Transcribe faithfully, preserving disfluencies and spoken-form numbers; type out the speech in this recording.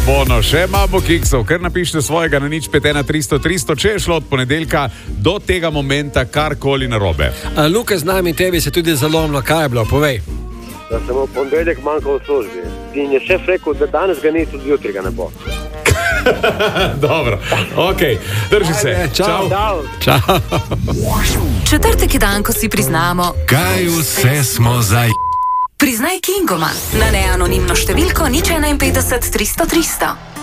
bono, še imamo kiksov, ker napišite svojega na nič pet ena tristo tristo, če je šlo od ponedeljka do tega momenta karkoli narobe. A, Luka, z nami tebi se tudi zalomilo, kaj je bilo, povej. Da sem v ponedeljek manjkal v službi. In je šef rekel, da danes ga ni, tudi jutri ga ne bo. Dobro, ok, drži se. Ajde, čau. Čau. Čau. Četrtek je dan, ko si priznamo, Kaj vse smo zdaj? priznaj Kingoma na neanonimno številko nič enainpetdeset tristo tristo.